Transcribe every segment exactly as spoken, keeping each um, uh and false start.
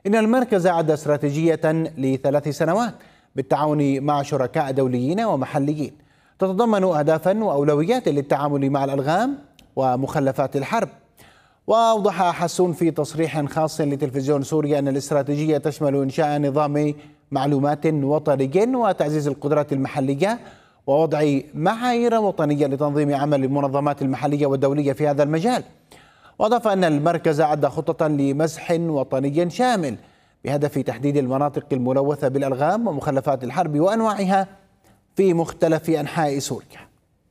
إن المركز أعد استراتيجية لثلاث سنوات بالتعاون مع شركاء دوليين ومحليين تتضمن أهدافا وأولويات للتعامل مع الألغام ومخلفات الحرب. وأوضح حسون في تصريح خاص لتلفزيون سوريا أن الاستراتيجية تشمل إنشاء نظام معلومات وطني وتعزيز القدرات المحلية ووضع معايير وطنية لتنظيم عمل المنظمات المحلية والدولية في هذا المجال. وأضاف أن المركز أعد خطة لمسح وطني شامل بهدف تحديد المناطق الملوثة بالألغام ومخلفات الحرب وأنواعها في مختلف أنحاء سوريا.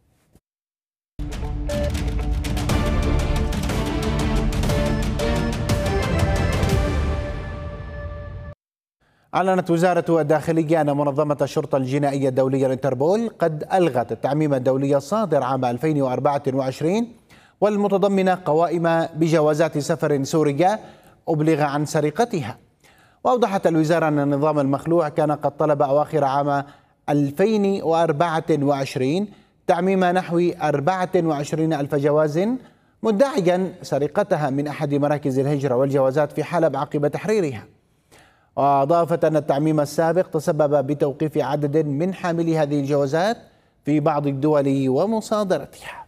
أعلنت وزارة الداخلية أن منظمة الشرطة الجنائية الدولية الانتربول قد ألغت التعميم الدولي الصادر عام ألفين وأربعة وعشرين والمتضمن قوائم بجوازات سفر سورية أبلغ عن سرقتها. وأوضحت الوزارة أن النظام المخلوع كان قد طلب أواخر عام ألفين وأربعة وعشرين تعميم نحو أربعة وعشرين ألف جواز مدعيا سرقتها من أحد مراكز الهجرة والجوازات في حلب عقب تحريرها. وأضافت أن التعميم السابق تسبب بتوقيف عدد من حاملي هذه الجوازات في بعض الدول ومصادرتها.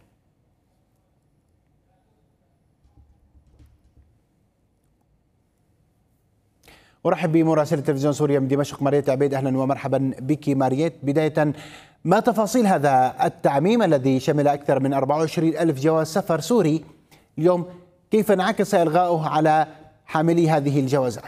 أرحب بمراسلة تلفزيون سوريا من دمشق ماريت عبيد. أهلا ومرحبا بك ماريت. بداية، ما تفاصيل هذا التعميم الذي شمل أكثر من أربعة وعشرين ألف جواز سفر سوري اليوم؟ كيف انعكس إلغاؤه على حاملي هذه الجوازات؟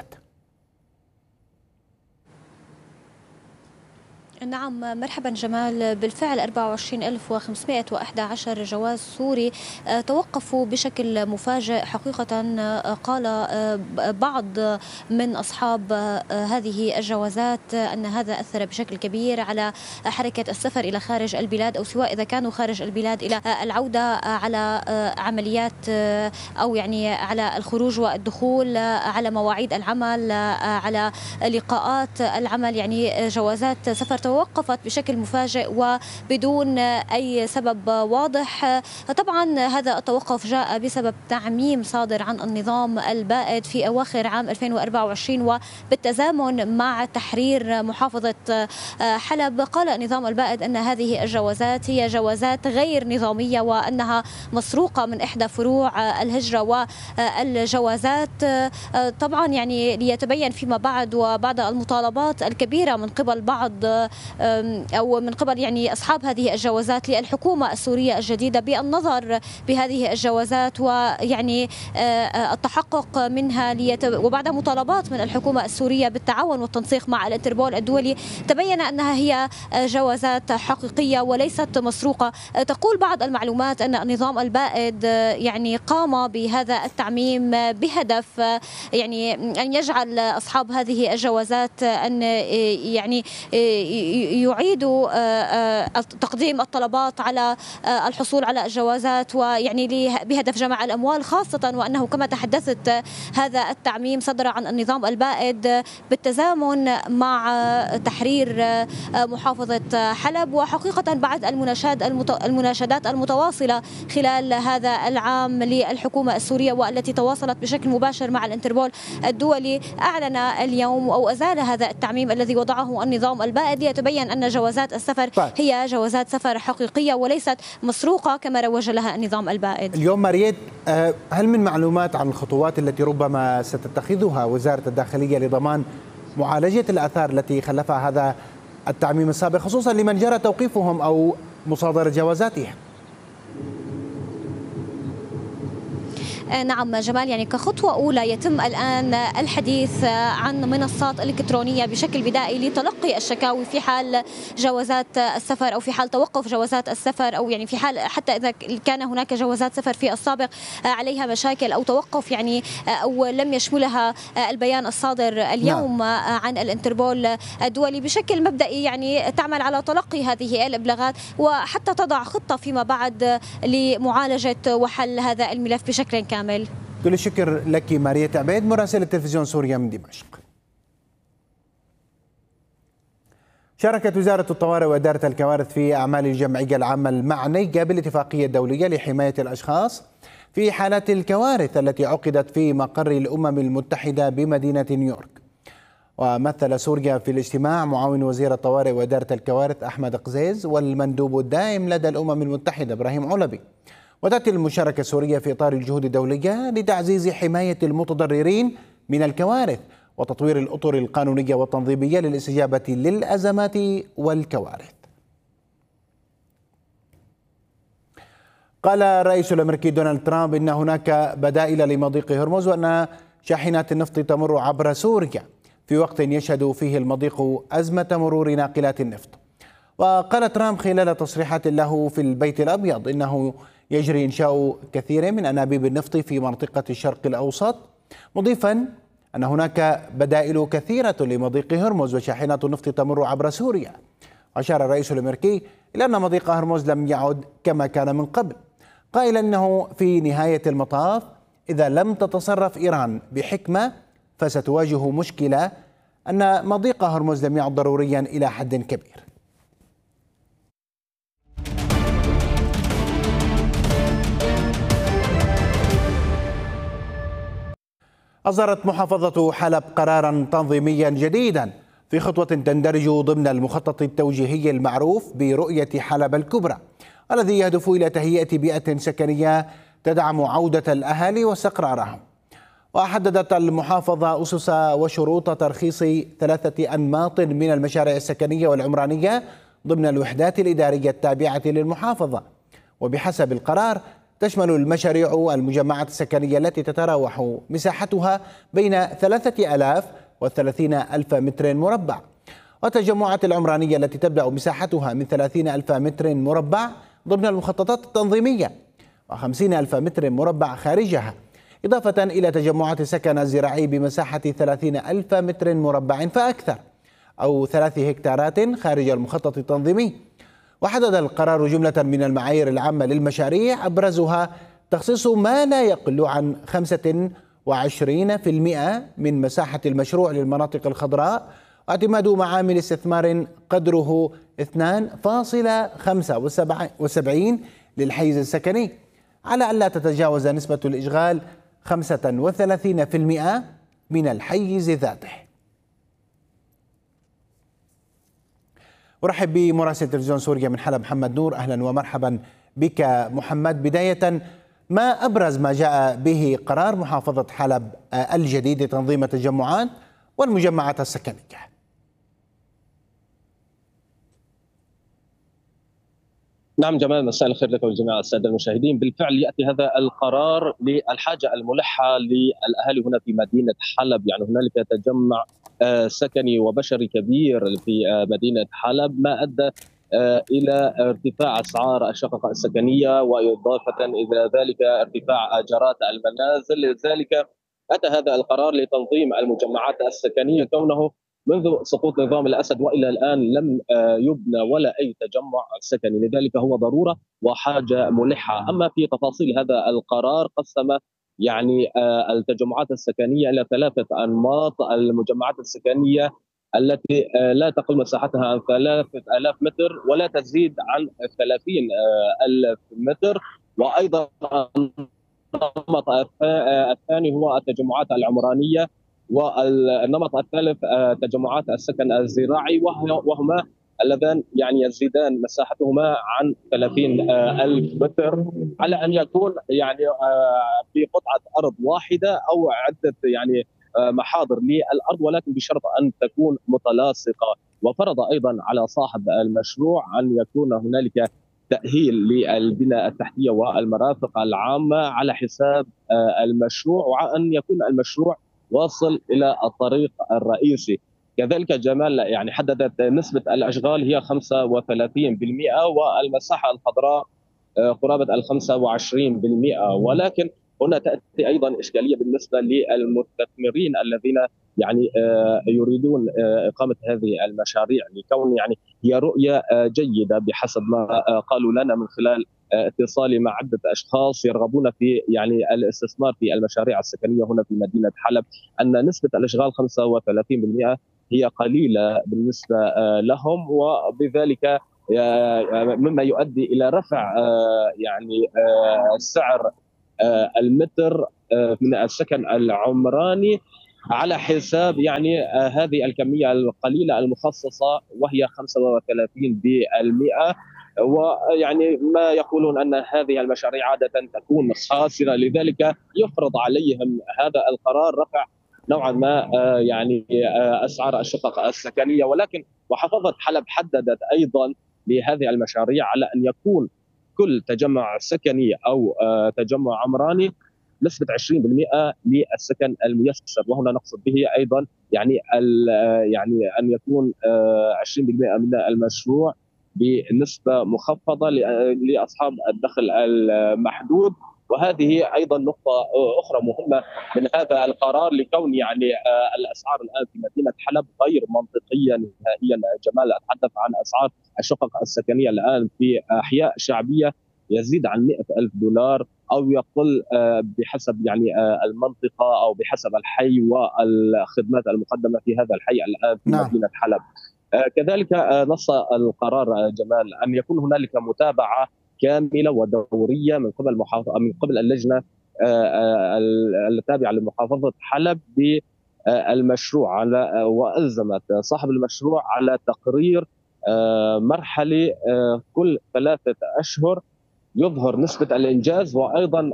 نعم مرحبا جمال، بالفعل أربعة وعشرين ألف وخمسمائة وأحد عشر جواز سوري توقفوا بشكل مفاجئ. حقيقة قال بعض من أصحاب هذه الجوازات أن هذا أثر بشكل كبير على حركة السفر إلى خارج البلاد، أو سواء إذا كانوا خارج البلاد إلى العودة على عمليات أو يعني على الخروج والدخول، على مواعيد العمل، على لقاءات العمل. يعني جوازات سفر توقفت بشكل مفاجئ وبدون أي سبب واضح. طبعا هذا التوقف جاء بسبب تعميم صادر عن النظام البائد في أواخر عام ألفين وأربعة وعشرين وبالتزامن مع تحرير محافظة حلب. قال النظام البائد أن هذه الجوازات هي جوازات غير نظامية وأنها مسروقة من إحدى فروع الهجرة والجوازات. طبعا يعني ليتبين فيما بعد وبعد المطالبات الكبيرة من قبل بعض أو من قبل يعني أصحاب هذه الجوازات للحكومة السورية الجديدة بالنظر بهذه الجوازات ويعني التحقق منها، وبعد مطالبات من الحكومة السورية بالتعاون والتنسيق مع الانتربول الدولي تبين أنها هي جوازات حقيقية وليست مسروقة. تقول بعض المعلومات أن النظام البائد يعني قام بهذا التعميم بهدف يعني أن يجعل أصحاب هذه الجوازات أن يعني يعيدوا تقديم الطلبات على الحصول على الجوازات، ويعني بهدف جمع الأموال، خاصة وأنه كما تحدثت هذا التعميم صدر عن النظام البائد بالتزامن مع تحرير محافظة حلب. وحقيقة بعد المناشد المناشدات المتواصلة خلال هذا العام للحكومة السورية والتي تواصلت بشكل مباشر مع الانتربول الدولي، أعلن اليوم أو أزال هذا التعميم الذي وضعه النظام البائد ليتبين أن جوازات السفر طيب. هي جوازات سفر حقيقية وليست مسروقة كما روج لها النظام البائد. اليوم ماريت، هل من معلومات عن الخطوات التي ربما ستتخذها وزارة الداخلية لضمان معالجة الآثار التي خلفها هذا التعميم السابق، خصوصا لمن جرى توقيفهم أو مصادرة جوازاتهم؟ نعم جمال، يعني كخطوة أولى يتم الآن الحديث عن منصات إلكترونية بشكل بدائي لتلقي الشكاوي في حال جوازات السفر أو في حال توقف جوازات السفر، أو يعني في حال حتى إذا كان هناك جوازات سفر في السابق عليها مشاكل أو توقف يعني أو لم يشملها البيان الصادر اليوم نعم. عن الانتربول الدولي بشكل مبدئي، يعني تعمل على تلقي هذه الإبلاغات وحتى تضع خطة فيما بعد لمعالجة وحل هذا الملف بشكل كامل. كل الشكر لك ماريت عبيد، مراسلة تلفزيون سوريا من دمشق. شاركت وزارة الطوارئ وإدارة الكوارث في أعمال الجمعية العامة المعنية بالاتفاقية الدولية لحماية الأشخاص في حالات الكوارث التي عقدت في مقر الأمم المتحدة بمدينة نيويورك. ومثل سوريا في الاجتماع معاون وزير الطوارئ وإدارة الكوارث أحمد قزيز والمندوب الدائم لدى الأمم المتحدة إبراهيم علبي. وتأتي المشاركة السورية في إطار الجهود الدولية لتعزيز حماية المتضررين من الكوارث وتطوير الأطر القانونية والتنظيمية للاستجابة للأزمات والكوارث. قال الرئيس الأمريكي دونالد ترامب إن هناك بدائل لمضيق هرمز وأن شاحنات النفط تمر عبر سوريا في وقت يشهد فيه المضيق أزمة مرور ناقلات النفط. وقال ترامب خلال تصريحات له في البيت الأبيض إنه يجري إنشاء كثير من أنابيب النفط في منطقة الشرق الأوسط، مضيفا أن هناك بدائل كثيرة لمضيق هرمز وشاحنات النفط تمر عبر سوريا. أشار الرئيس الأمريكي إلى أن مضيق هرمز لم يعد كما كان من قبل، قائلا أنه في نهاية المطاف إذا لم تتصرف إيران بحكمة فستواجه مشكلة أن مضيق هرمز لم يعد ضروريا إلى حد كبير. أصدرت محافظة حلب قرارا تنظيميا جديدا في خطوة تندرج ضمن المخطط التوجيهي المعروف برؤية حلب الكبرى، الذي يهدف إلى تهيئة بيئة سكنية تدعم عودة الأهالي واستقرارهم. وحددت المحافظة أسس وشروط ترخيص ثلاثة أنماط من المشاريع السكنية والعمرانية ضمن الوحدات الإدارية التابعة للمحافظة. وبحسب القرار تشمل المشاريع المجمعات السكنية التي تتراوح مساحتها بين ثلاثة آلاف وثلاثين ألف متر مربع، والتجمعات العمرانية التي تبدأ مساحتها من ثلاثين ألف متر مربع ضمن المخططات التنظيمية وخمسين ألف متر مربع خارجها، إضافة إلى تجمعات السكن الزراعي بمساحة ثلاثين ألف متر مربع فأكثر أو ثلاث هكتارات خارج المخطط التنظيمي. وحدد القرار جملة من المعايير العامة للمشاريع أبرزها تخصيص ما لا يقل عن خمسة وعشرين بالمئة من مساحة المشروع للمناطق الخضراء، واعتماد معامل استثمار قدره اثنين فاصلة خمسة وسبعين للحيز السكني، على ألا تتجاوز نسبة الإشغال خمسة وثلاثين بالمئة من الحيز ذاته. أرحب بمراسل تلفزيون سوريا من حلب محمد نور. أهلا ومرحبا بك محمد. بداية، ما أبرز ما جاء به قرار محافظة حلب الجديد لتنظيم التجمعات والمجمعات السكنية؟ نعم جمال، مساء الخير لك ولجميع السادة المشاهدين. بالفعل يأتي هذا القرار للحاجة الملحة للأهالي هنا في مدينة حلب، يعني هنالك تجمع سكني وبشري كبير في مدينة حلب، ما أدى إلى ارتفاع أسعار الشقق السكنية، وإضافة إلى ذلك ارتفاع أجارات المنازل. لذلك أتى هذا القرار لتنظيم المجمعات السكنية، كونه منذ سقوط نظام الأسد وإلى الآن لم يبنى ولا أي تجمع سكني، لذلك هو ضرورة وحاجة ملحة. أما في تفاصيل هذا القرار، قسم يعني التجمعات السكنية إلى ثلاثة أنماط. المجمعات السكنية التي لا تقل مساحتها عن ثلاثة آلاف متر ولا تزيد عن ثلاثين ألف متر، وأيضا النمط الثاني هو التجمعات العمرانية، والنمط الثالث تجمعات السكن الزراعي، وهما اللذان يعني يزيدان مساحتهما عن ثلاثين ألف متر، على أن يكون يعني في قطعة أرض واحدة أو عدة يعني محاضر للأرض، ولكن بشرط أن تكون متلاصقة. وفرض أيضا على صاحب المشروع أن يكون هنالك تأهيل للبناء التحتية والمرافق العامة على حساب المشروع، وأن يكون المشروع واصل إلى الطريق الرئيسي. كذلك جمال يعني حددت نسبة الأشغال هي خمسة وثلاثين بالمئة، والمساحة الخضراء قرابة ال خمسة وعشرين بالمئة. ولكن هنا تأتي أيضا إشكالية بالنسبة للمستثمرين الذين يعني يريدون إقامة هذه المشاريع، لكون يعني هي رؤية جيدة بحسب ما قالوا لنا من خلال اتصالي مع عدة أشخاص يرغبون في يعني الاستثمار في المشاريع السكنية هنا في مدينة حلب، أن نسبة الإشغال خمسة وثلاثين بالمئة هي قليلة بالنسبة لهم، وبذلك مما يؤدي إلى رفع يعني السعر المتر من السكن العمراني على حساب يعني هذه الكمية القليلة المخصصة وهي خمسة وثلاثين بالمئة. ويعني ما يقولون أن هذه المشاريع عادة تكون خاسرة، لذلك يفرض عليهم هذا القرار رفع نوعا ما يعني أسعار الشقق السكنية. ولكن محافظة حلب حددت أيضا لهذه المشاريع على أن يكون كل تجمع سكني أو تجمع عمراني نسبة عشرين بالمئة للسكن الميسر، وهنا نقصد به أيضا يعني يعني أن يكون عشرين بالمئة من المشروع بنسبة مخفضة لأصحاب الدخل المحدود. وهذه أيضا نقطة أخرى مهمة من هذا القرار، لكون يعني الأسعار الآن في مدينة حلب غير منطقية نهائيا. جمال، أتحدث عن أسعار الشقق السكنية الآن في أحياء شعبية يزيد عن مئة ألف دولار أو يقل بحسب يعني المنطقة أو بحسب الحي والخدمات المقدمة في هذا الحي الآن في نعم. مدينة حلب. كذلك نص القرار جمال أن يكون هنالك متابعة كاملة ودورية من قبل محافظة من قبل اللجنة التابعة لمحافظة حلب بالمشروع، على وألزمت صاحب المشروع على تقرير مرحلي كل ثلاثة أشهر يظهر نسبة الإنجاز وأيضا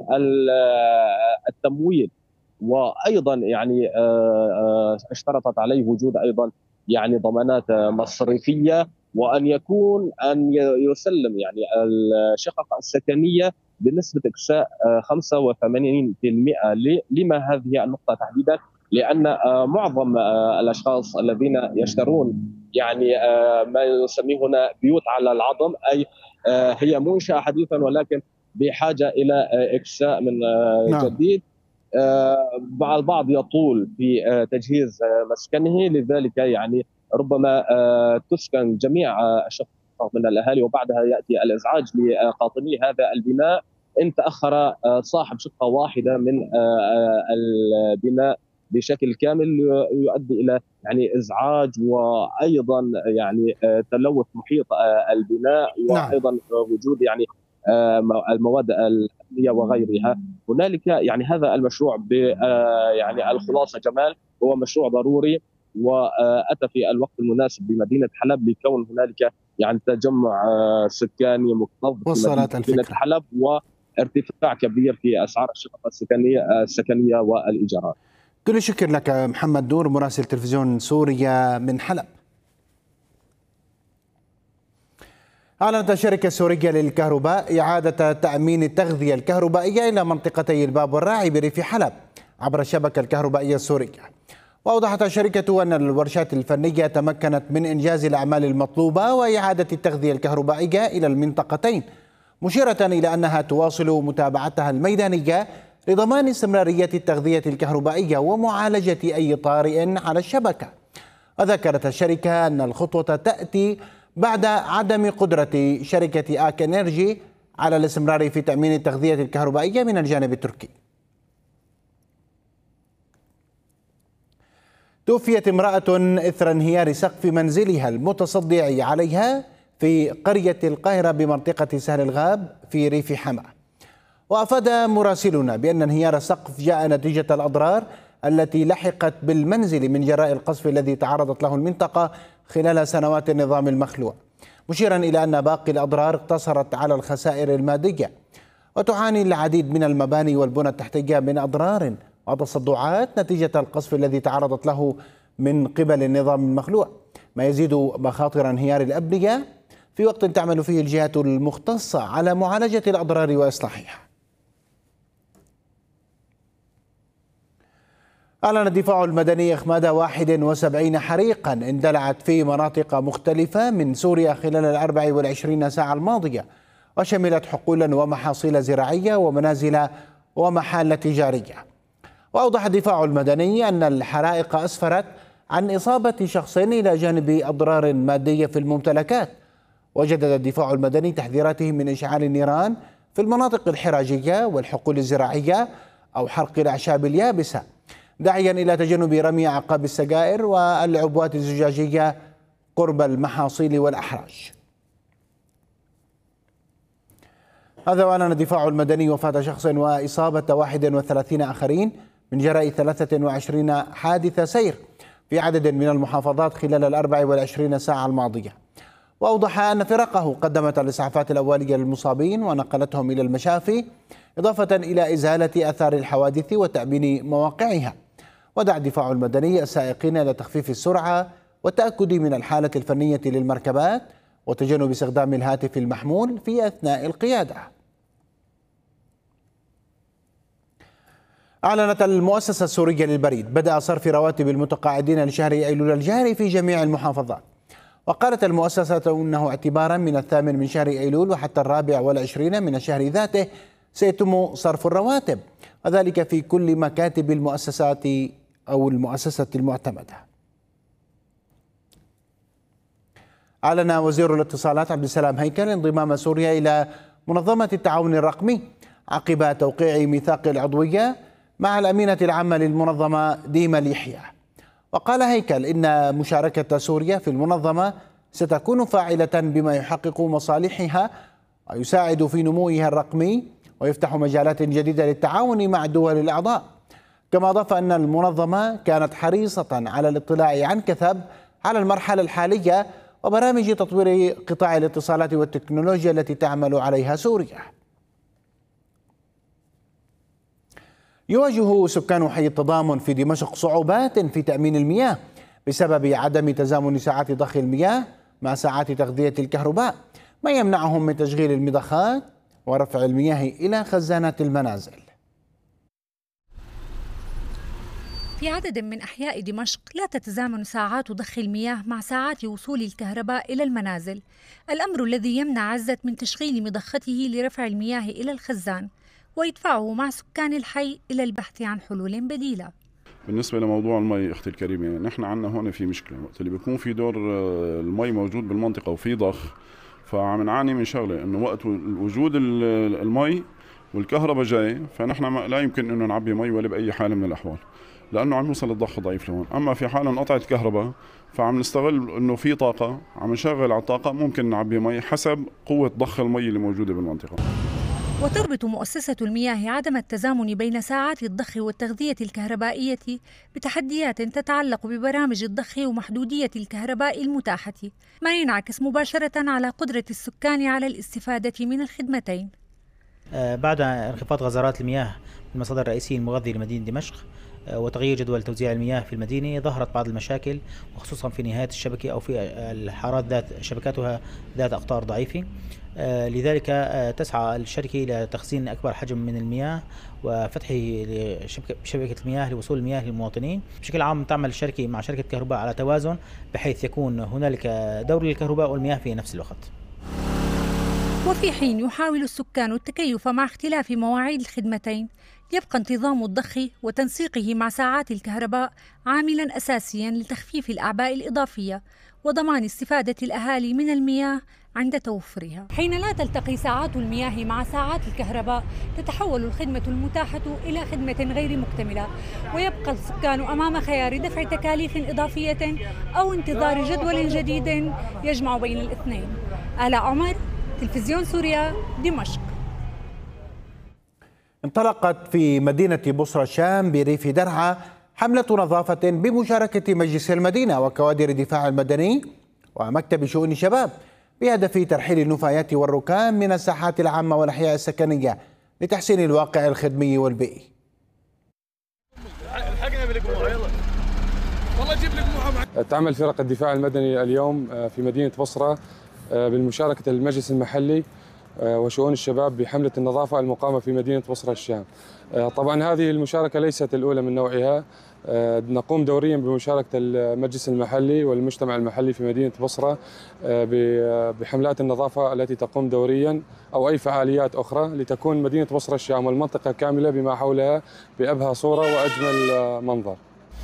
التمويل. وأيضا يعني اشترطت عليه وجود أيضا يعني ضمانات مصرفية، وأن يكون أن يسلم يعني الشقق السكنية بنسبة إكساء خمسة وثمانين بالمئة. لما هذه النقطة تحديدا؟ لأن معظم الأشخاص الذين يشترون يعني ما يسميه هنا بيوت على العظم، أي هي منشأة حديثا ولكن بحاجة إلى إكساء من جديد. البعض يطول في تجهيز مسكنه، لذلك يعني ربما تسكن جميع الشقق من الأهالي وبعدها يأتي الإزعاج لقاطني هذا البناء إن تأخر صاحب شقة واحدة من البناء بشكل كامل، يؤدي إلى يعني إزعاج وأيضا يعني تلوث محيط البناء وأيضا وجود يعني المواد الأمنية وغيرها. هنالك يعني هذا المشروع ب يعني الخلاصة جمال هو مشروع ضروري وأتى في الوقت المناسب بمدينة حلب، لكون هنالك يعني تجمع سكاني مكتظ في مدينة حلب وارتفاع كبير في أسعار الشقق السكنية السكنية والإيجارات. كل الشكر لك محمد نور مراسل تلفزيون سوريا من حلب. أعلنت الشركة السورية للكهرباء إعادة تأمين التغذية الكهربائية إلى منطقتي الباب والراعي بريف حلب عبر الشبكة الكهربائية السورية. وأوضحت الشركة أن الورشات الفنية تمكنت من إنجاز الأعمال المطلوبة وإعادة التغذية الكهربائية إلى المنطقتين، مشيرة إلى أنها تواصل متابعتها الميدانية لضمان استمرارية التغذية الكهربائية ومعالجة أي طارئ على الشبكة. وذكرت الشركة أن الخطوة تأتي بعد عدم قدرة شركة آك إنرجي على الاستمرار في تأمين التغذية الكهربائية من الجانب التركي. توفيت امرأة إثر انهيار سقف منزلها المتصدع عليها في قرية القاهرة بمنطقة سهل الغاب في ريف حماة. وأفاد مراسلنا بأن انهيار السقف جاء نتيجة الأضرار التي لحقت بالمنزل من جراء القصف الذي تعرضت له المنطقة خلال سنوات النظام المخلوع، مشيرا إلى أن باقي الأضرار اقتصرت على الخسائر المادية. وتعاني العديد من المباني والبنى التحتية من أضرار وتصدعات نتيجة القصف الذي تعرضت له من قبل النظام المخلوع، ما يزيد مخاطر انهيار الأبنية في وقت تعمل فيه الجهات المختصة على معالجة الأضرار وإصلاحها. أعلن الدفاع المدني إخماد واحد وسبعين حريقا اندلعت في مناطق مختلفة من سوريا خلال الأربع والعشرين ساعة الماضية، وشملت حقولا ومحاصيل زراعية ومنازل ومحال تجارية. وأوضح الدفاع المدني أن الحرائق أسفرت عن إصابة شخصين إلى جانب أضرار مادية في الممتلكات. وجدد الدفاع المدني تحذيراته من إشعال النيران في المناطق الحراجية والحقول الزراعية أو حرق الأعشاب اليابسة، داعيا إلى تجنب رمي أعقاب السجائر والعبوات الزجاجية قرب المحاصيل والأحراج. هذا وأعلن الدفاع المدني وفاة شخص وإصابة واحد وثلاثين آخرين من جراء ثلاثة وعشرين حادث سير في عدد من المحافظات خلال الأربع والعشرين ساعة الماضية. وأوضح أن فرقه قدمت الإسعافات الأولية للمصابين ونقلتهم إلى المشافي، إضافة إلى إزالة آثار الحوادث وتأمين مواقعها. ودعا الدفاع المدني السائقين إلى تخفيف السرعة والتأكد من الحالة الفنية للمركبات وتجنب استخدام الهاتف المحمول في أثناء القيادة. أعلنت المؤسسة السورية للبريد بدء صرف رواتب المتقاعدين لشهر أيلول الجاري في جميع المحافظات. وقالت المؤسسة أنه اعتبارا من الثامن من شهر أيلول وحتى الرابع والعشرين من الشهر ذاته سيتم صرف الرواتب، وذلك في كل مكاتب المؤسسات أو المؤسسة المعتمدة. أعلن وزير الاتصالات عبد السلام هيكل انضمام سوريا إلى منظمة التعاون الرقمي عقب توقيع ميثاق العضوية مع الأمينة العامة للمنظمة ديما اليحيى. وقال هيكل إن مشاركة سوريا في المنظمة ستكون فاعلة بما يحقق مصالحها ويساعد في نموها الرقمي ويفتح مجالات جديدة للتعاون مع الدول الأعضاء. كما أضاف أن المنظمة كانت حريصة على الاطلاع عن كثب على المرحلة الحالية وبرامج تطوير قطاع الاتصالات والتكنولوجيا التي تعمل عليها سوريا. يواجه سكان حي التضامن في دمشق صعوبات في تأمين المياه بسبب عدم تزامن ساعات ضخ المياه مع ساعات تغذية الكهرباء، ما يمنعهم من تشغيل المضخات ورفع المياه إلى خزانات المنازل. في عدد من أحياء دمشق لا تتزامن ساعات ضخ المياه مع ساعات وصول الكهرباء إلى المنازل، الأمر الذي يمنع عزة من تشغيل مضخته لرفع المياه إلى الخزان ويدفعه مع سكان الحي إلى البحث عن حلول بديلة. بالنسبة لموضوع المي أختي الكريمة، نحن عندنا هون في مشكلة، وقت اللي بيكون في دور المي موجود بالمنطقة وفي ضخ، فعم نعاني من شغلة إنه وقت وجود المي والكهرباء جاي فنحن لا يمكن إنه نعبي مي ولا بأي حال من الأحوال، لأنه عم يوصل الضخ ضعيف لهون. أما في حال انقطعت الكهرباء فعم نستغل إنه في طاقة، عم نشغل على الطاقة ممكن نعبي مي حسب قوة ضخ المي اللي موجودة بالمنطقة. وتربط مؤسسة المياه عدم التزامن بين ساعات الضخ والتغذية الكهربائية بتحديات تتعلق ببرامج الضخ ومحدودية الكهرباء المتاحة، ما ينعكس مباشرة على قدرة السكان على الاستفادة من الخدمتين. بعد انخفاض غزارات المياه من المصادر الرئيسية المغذية لمدينة دمشق وتغيير جدول توزيع المياه في المدينة، ظهرت بعض المشاكل وخصوصا في نهاية الشبكة أو في الحارات ذات شبكاتها ذات أقطار ضعيفة. لذلك تسعى الشركة إلى تخزين أكبر حجم من المياه وفتحه لشبكة المياه لوصول المياه للمواطنين. بشكل عام تعمل الشركة مع شركة كهرباء على توازن بحيث يكون هنالك دور للكهرباء والمياه في نفس الوقت. وفي حين يحاول السكان التكيف مع اختلاف مواعيد الخدمتين، يبقى انتظام الضخ وتنسيقه مع ساعات الكهرباء عاملاً أساسياً لتخفيف الأعباء الإضافية وضمان استفادة الأهالي من المياه عند توفرها. حين لا تلتقي ساعات المياه مع ساعات الكهرباء تتحول الخدمة المتاحة إلى خدمة غير مكتملة، ويبقى السكان أمام خيار دفع تكاليف إضافية أو انتظار جدول جديد يجمع بين الاثنين. آلاء عمر، تلفزيون سوريا، دمشق. انطلقت في مدينة بصرى الشام بريف درعا حملة نظافة بمشاركة مجلس المدينة وكوادر الدفاع المدني ومكتب شؤون الشباب بهدف ترحيل النفايات والركام من الساحات العامة والأحياء السكنية لتحسين الواقع الخدمي والبيئي. تعمل فرق الدفاع المدني اليوم في مدينة بصرة بالمشاركة المجلس المحلي وشؤون الشباب بحملة النظافة المقامة في مدينة بصرة الشام. طبعا هذه المشاركة ليست الأولى من نوعها، نقوم دوريا بمشاركة المجلس المحلي والمجتمع المحلي في مدينة بصرة بحملات النظافة التي تقوم دوريا أو أي فعاليات أخرى لتكون مدينة بصرة الشام والمنطقة كاملة بما حولها بأبهى صورة وأجمل منظر.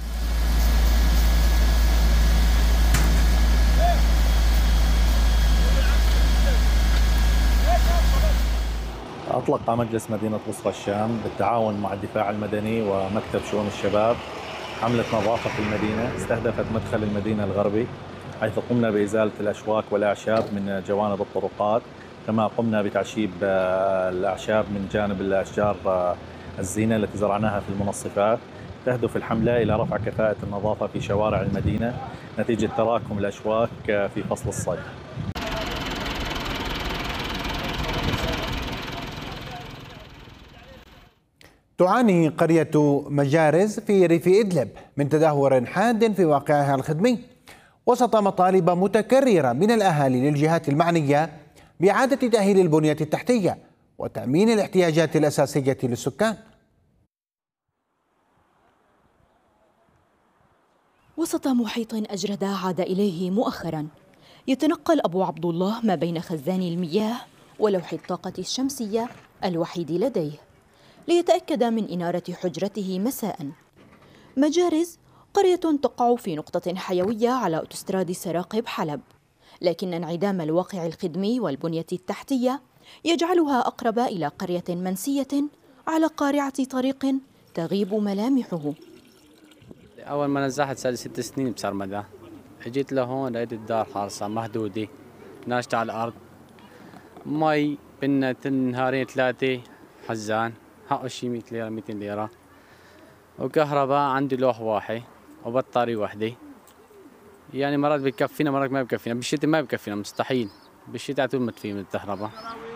أطلق مجلس مدينة بصرة الشام بالتعاون مع الدفاع المدني ومكتب شؤون الشباب حملة نظافة في المدينة استهدفت مدخل المدينة الغربي، حيث قمنا بإزالة الأشواك والأعشاب من جوانب الطرقات كما قمنا بتعشيب الأعشاب من جانب الأشجار الزينة التي زرعناها في المنصفات. تهدف الحملة إلى رفع كفاءة النظافة في شوارع المدينة نتيجة تراكم الأشواك في فصل الصيف. تعاني قرية مجارز في ريف إدلب من تدهور حاد في واقعها الخدمي وسط مطالب متكررة من الأهالي للجهات المعنية بإعادة تأهيل البنية التحتية وتأمين الاحتياجات الأساسية للسكان. وسط محيط أجرد عاد إليه مؤخرا، يتنقل أبو عبد الله ما بين خزان المياه ولوح الطاقة الشمسية الوحيد لديه ليتأكد من إنارة حجرته مساء. مجارز قرية تقع في نقطة حيوية على أوتوستراد سراقب حلب، لكن انعدام الواقع الخدمي والبنية التحتية يجعلها أقرب إلى قرية منسية على قارعة طريق تغيب ملامحه. أول ما نزحت صار ست سنين بسرمدة، اجيت لهون لقيت الدار خالصة مهدودة ناشتة على الأرض، مي بنا نهارين ثلاثة حزان حقه شي مية ليرة ميتين ليرة، وكهرباء عندي لوح واحد وبطارية وحدة، يعني مرات بكفينا مرات ما بكفينا، بالشتاء ما بكفينا مستحيل، بالشتاء طول ما تفي من الكهرباء.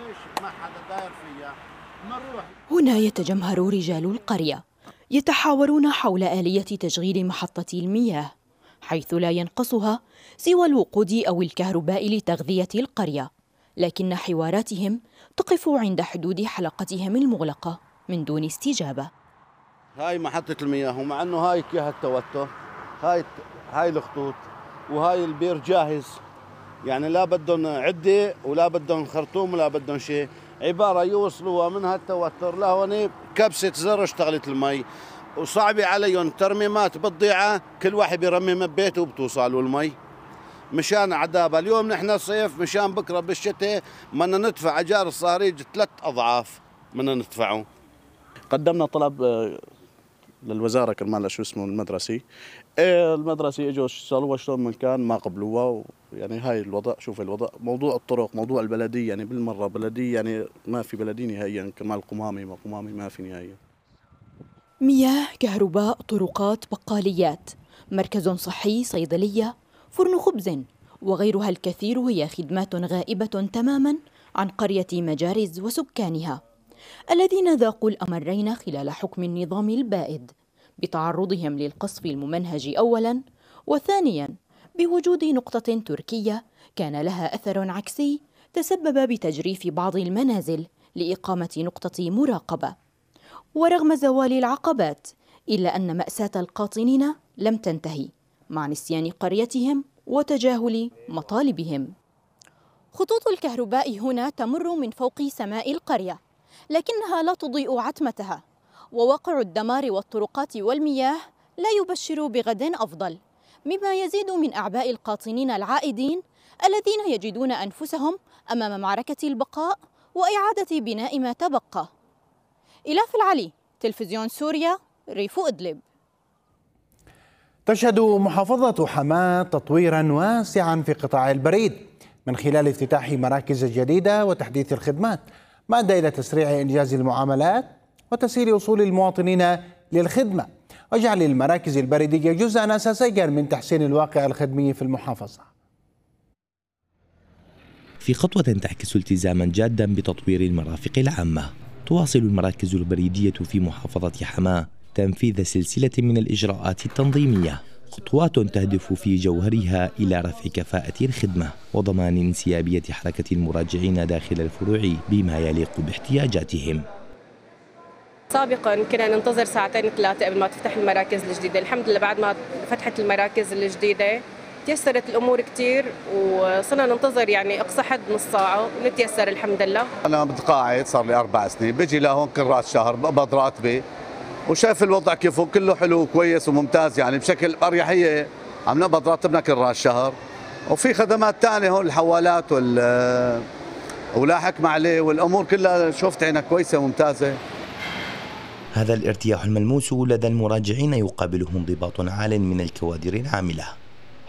هنا يتجمهر رجال القرية يتحاورون حول آلية تشغيل محطة المياه، حيث لا ينقصها سوى الوقود أو الكهرباء لتغذية القرية، لكن حواراتهم تقف عند حدود حلقتهم المغلقة من دون استجابة. هاي محطة المياه، ومع أنه هاي فيها التوتر، هاي هاي الخطوط وهاي البير جاهز، يعني لا بدهم عدة ولا بدهم خرطوم ولا بدهم شيء، عبارة يوصلوها من هالتوتر لهون كبسة زر اشتغلت المي، وصعبة عليهم ترميمات بالضيعة، كل واحد بيرمم ببيته وبتوصل المي مشان عذابها. اليوم نحن صيف، مشان بكره بالشتاء بدنا ندفع اجار الصهريج ثلاث اضعاف بدنا ندفعه. قدمنا طلب للوزاره كرمال شو اسمه المدرسي، إيه المدرسي اجوا سالوها شلون من كان ما قبلوها، يعني هاي الوضع. شوف الوضع، موضوع الطرق، موضوع البلديه، يعني بالمره بلديه يعني ما في بلديه نهائيا، كرمال قمامي ما قمامي ما في نهائيا. مياه، كهرباء، طرقات، بقاليات، مركز صحي، صيدليه، فرن خبز وغيرها الكثير هي خدمات غائبة تماما عن قرية مجارز وسكانها الذين ذاقوا الأمرين خلال حكم النظام البائد بتعرضهم للقصف الممنهج أولا، وثانيا بوجود نقطة تركية كان لها أثر عكسي تسبب بتجريف بعض المنازل لإقامة نقطة مراقبة. ورغم زوال العقبات إلا أن مأساة القاطنين لم تنتهي مع نسيان قريتهم وتجاهل مطالبهم. خطوط الكهرباء هنا تمر من فوق سماء القرية، لكنها لا تضيء عتمتها، وواقع الدمار والطرقات والمياه لا يبشر بغد أفضل، مما يزيد من أعباء القاطنين العائدين الذين يجدون أنفسهم أمام معركة البقاء وإعادة بناء ما تبقى. إلاف العلي، تلفزيون سوريا، ريف إدلب. تشهد محافظة حماة تطويرا واسعا في قطاع البريد من خلال افتتاح مراكز جديدة وتحديث الخدمات، ما أدى إلى تسريع إنجاز المعاملات وتسهيل وصول المواطنين للخدمة، وجعل المراكز البريدية جزءا أساسيا من تحسين الواقع الخدمي في المحافظة. في خطوة تعكس التزاما جادا بتطوير المرافق العامة، تواصل المراكز البريدية في محافظة حماة تنفيذ سلسلة من الإجراءات التنظيمية، خطوات تهدف في جوهرها إلى رفع كفاءة الخدمة وضمان انسيابية حركة المراجعين داخل الفروع بما يليق باحتياجاتهم. سابقا كنا ننتظر ساعتين ثلاثة قبل ما تفتح المراكز الجديدة، الحمد لله بعد ما فتحت المراكز الجديدة تيسرت الأمور كتير وصرنا ننتظر يعني أقصى حد نص ساعة ونتيسر الحمد لله. أنا متقاعد صار لي أربع سنين، بيجي لهون كل راس شهر بقبض راتبي وشايف الوضع كيف كله حلو وكويس وممتاز، يعني بشكل أريحية عم نقبض راتبنا كل راس شهر، وفي خدمات ثانية هون الحوالات وال ولا حكم عليه والأمور كلها شفت عينها كويسة وممتازة. هذا الارتياح الملموس لدى المراجعين يقابله انضباط عال من الكوادر العاملة،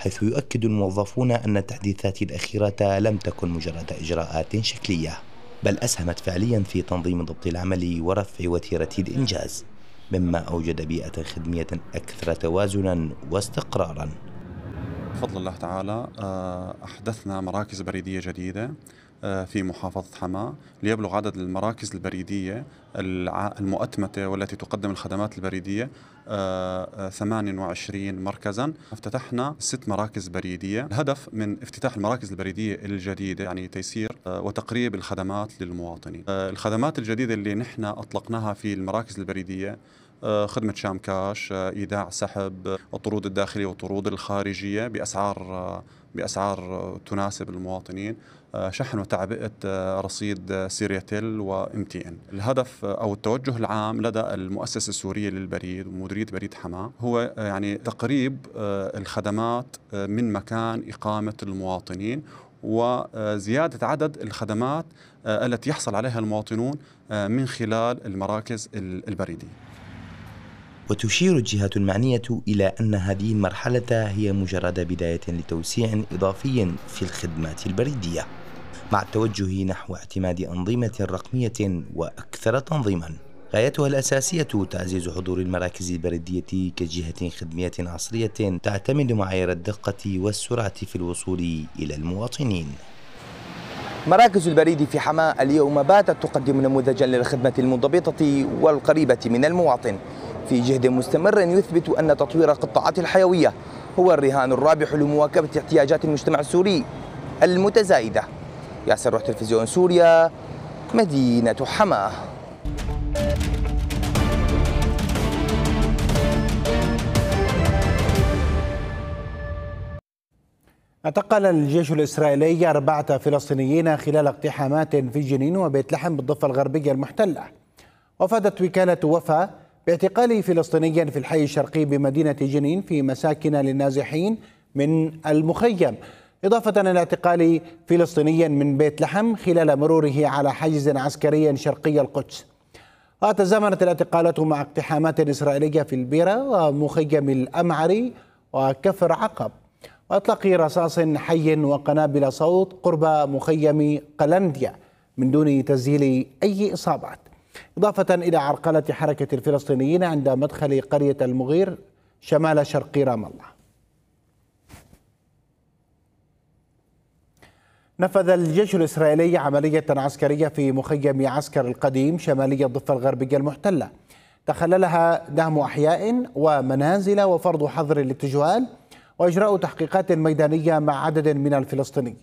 حيث يؤكد الموظفون أن التحديثات الأخيرة لم تكن مجرد إجراءات شكلية، بل أسهمت فعليا في تنظيم ضبط العمل ورفع وتيرة الإنجاز، مما أوجد بيئة خدمية أكثر توازنا واستقرارا. بفضل الله تعالى أحدثنا مراكز بريدية جديدة في محافظة حماة ليبلغ عدد المراكز البريدية المؤتمتة والتي تقدم الخدمات البريدية ثمانية وعشرين مركزا. افتتحنا ست مراكز بريدية. الهدف من افتتاح المراكز البريدية الجديدة يعني تيسير وتقريب الخدمات للمواطنين. الخدمات الجديدة اللي نحن أطلقناها في المراكز البريدية خدمة شام كاش، إيداع سحب الطرود الداخلية والطرود الخارجية بأسعار بأسعار تناسب المواطنين، شحن وتعبئة رصيد سيرياتيل وام تي ان. الهدف أو التوجه العام لدى المؤسسة السورية للبريد ومديرية بريد حماة هو يعني تقريب الخدمات من مكان إقامة المواطنين وزيادة عدد الخدمات التي يحصل عليها المواطنون من خلال المراكز البريدية. وتشير الجهات المعنية إلى أن هذه المرحلة هي مجرد بداية لتوسيع إضافي في الخدمات البريدية، مع التوجه نحو اعتماد أنظمة رقمية وأكثر تنظيما، غايتها الأساسية تعزيز حضور المراكز البريدية كجهة خدمية عصرية تعتمد معايير الدقة والسرعة في الوصول إلى المواطنين. مراكز البريد في حماة اليوم باتت تقدم نموذجا للخدمة المنضبطة والقريبة من المواطن، في جهد مستمر يثبت أن تطوير القطاعات الحيوية هو الرهان الرابح لمواكبة احتياجات المجتمع السوري المتزايدة. ياسر روح تلفزيون سوريا، مدينة حماة. اعتقل الجيش الإسرائيلي أربعة فلسطينيين خلال اقتحامات في جنين وبيت لحم بالضفة الغربية المحتلة. وافادت وكالة وفا باعتقال فلسطيني في الحي الشرقي بمدينة جنين في مساكن للنازحين من المخيم، إضافة إلى اعتقال فلسطيني من بيت لحم خلال مروره على حاجز عسكري شرقي القدس. وتزامنت الاعتقالات مع اقتحامات إسرائيلية في البيرة ومخيم الأمعري وكفر عقب، وإطلاق رصاص حي وقنابل صوت قرب مخيم قلنديا من دون تسجيل أي إصابات، إضافة إلى عرقلة حركة الفلسطينيين عند مدخل قرية المغير شمال شرق رام الله. نفذ الجيش الإسرائيلي عملية عسكرية في مخيم عسكر القديم شمالي الضفة الغربية المحتلة، تخللها دهم أحياء ومنازل وفرض حظر الاتجوال وإجراء تحقيقات ميدانية مع عدد من الفلسطينيين.